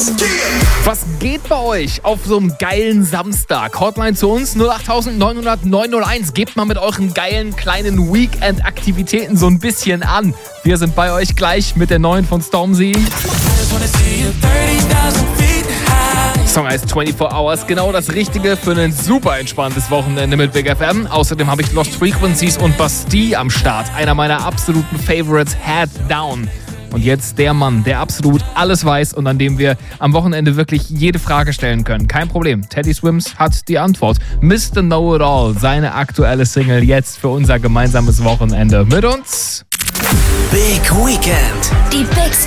Hits. Was geht bei euch auf so einem geilen Samstag? Hotline zu uns 08900 901. Gebt mal mit euren geilen kleinen Weekend-Aktivitäten so ein bisschen an. Wir sind bei euch gleich mit der neuen von Stormzy. Song heißt 24 Hours, genau das Richtige für ein super entspanntes Wochenende mit Big FM. Außerdem habe ich Lost Frequencies und Bastille am Start. Einer meiner absoluten Favorites, Head Down. Und jetzt der Mann, der absolut alles weiß und an dem wir am Wochenende wirklich jede Frage stellen können. Kein Problem, Teddy Swims hat die Antwort. Mr. Know-It-All, seine aktuelle Single jetzt für unser gemeinsames Wochenende. Mit uns Big Weekend. Die Big